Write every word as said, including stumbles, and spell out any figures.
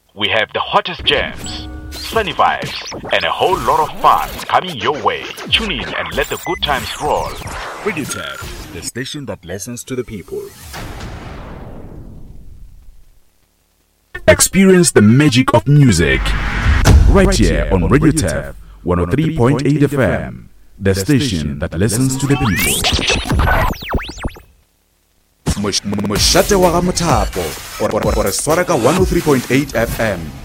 We have the hottest jams, sunny vibes, and a whole lot of fun coming your way. Tune in and let the good times roll. Radio Tap, the station that listens to the people. Experience the magic of music right here on Radio Tap one oh three point eight F M, the station that listens to the people. Moshate wa ga Mothapo, or swara ka one oh three point eight F M.